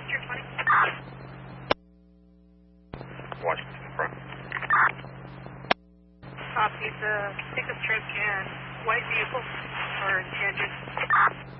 Street 20. Washington front. Copy the pickup truck and white vehicle or engine.